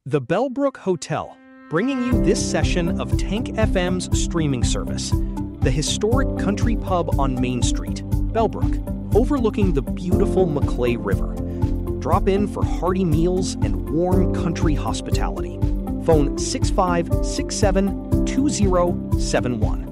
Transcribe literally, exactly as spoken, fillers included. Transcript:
The Bellbrook Hotel, bringing you this session of Tank F M's streaming service. The historic country pub on Main Street, Bellbrook, overlooking the beautiful Maclay River. Drop in for hearty meals and warm country hospitality. Phone six five six seven two zero seven one.